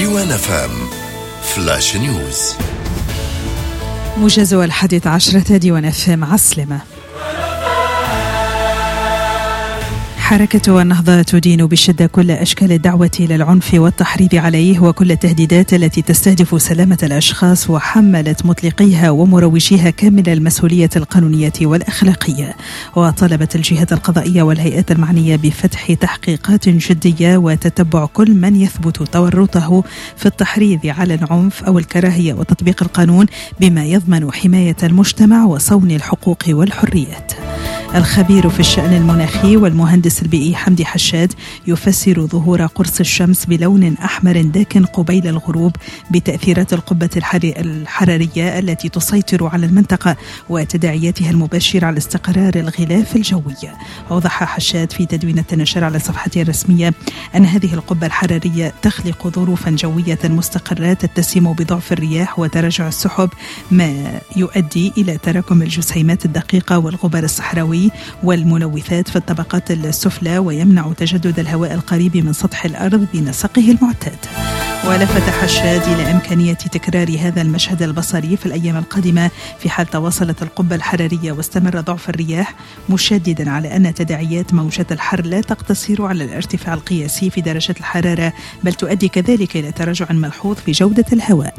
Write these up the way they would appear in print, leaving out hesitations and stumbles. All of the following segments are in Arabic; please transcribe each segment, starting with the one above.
ديوان FM فلاش نيوز. موجز 11 ديوان FM عسلمة. حركة النهضة تدين بشدة كل أشكال الدعوة للعنف والتحريض عليه وكل التهديدات التي تستهدف سلامة الأشخاص، وحملت مطلقيها ومروجيها كامل المسؤولية القانونية والأخلاقية. وطلبت الجهات القضائية والهيئات المعنية بفتح تحقيقات جدية وتتبع كل من يثبت تورطه في التحريض على العنف أو الكراهية وتطبيق القانون بما يضمن حماية المجتمع وصون الحقوق والحريات. الخبير في الشأن المناخي والمهندس البيئي حمدي حشاد يفسر ظهور قرص الشمس بلون أحمر داكن قبيل الغروب بتأثيرات القبة الحرارية التي تسيطر على المنطقة وتداعياتها المباشرة على استقرار الغلاف الجوي. أوضح حشاد في تدوينة نشر على صفحته الرسمية أن هذه القبة الحرارية تخلق ظروفا جوية مستقرة تتسم بضعف الرياح وتراجع السحب، ما يؤدي إلى تراكم الجسيمات الدقيقة والغبار الصحراوي والملوثات في الطبقات السفلى، ويمنع تجدد الهواء القريب من سطح الأرض بنسقه المعتاد. ولفت حشاد إلى إمكانية تكرار هذا المشهد البصري في الأيام القادمة في حال تواصلت القبة الحرارية واستمر ضعف الرياح، مشددا على أن تداعيات موجة الحر لا تقتصر على الارتفاع القياسي في درجة الحرارة، بل تؤدي كذلك إلى تراجع ملحوظ في جودة الهواء.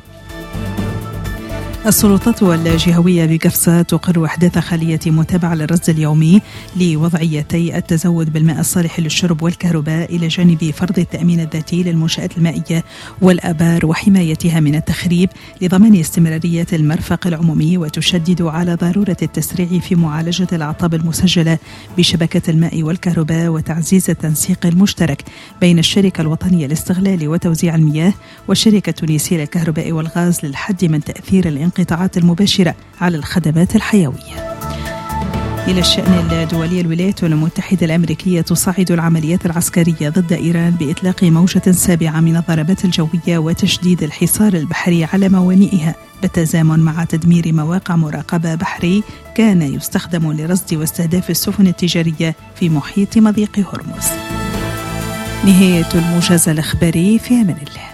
السلطات الجهوية بقفصة تقر أحداث خلية متابعة للرصد اليومي لوضعيتي التزود بالماء الصالح للشرب والكهرباء، إلى جانب فرض التأمين الذاتي للمنشآت المائية والآبار وحمايتها من التخريب لضمان استمرارية المرفق العمومي، وتشدد على ضرورة التسريع في معالجة الأعطاب المسجلة بشبكة الماء والكهرباء وتعزيز التنسيق المشترك بين الشركة الوطنية لاستغلال وتوزيع المياه والشركة التونسية للكهرباء والغاز للحد من تأثير الانقطاعات المباشرة على الخدمات الحيوية. إلى الشأن الدولي، الولايات المتحدة الأمريكية تصعد العمليات العسكرية ضد إيران بإطلاق موجة سابعة من الضربات الجوية وتشديد الحصار البحري على موانئها، بالتزامن مع تدمير مواقع مراقبة بحري كان يستخدم لرصد واستهداف السفن التجارية في محيط مضيق هرمز. نهاية الموجز الإخباري، في أمان الله.